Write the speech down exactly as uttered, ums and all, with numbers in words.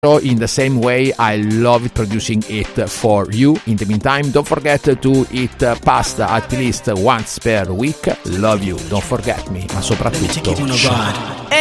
in the same way. I love producing it for you. In the meantime, don't forget to eat pasta at least once per week. Love you, don't forget me, ma soprattutto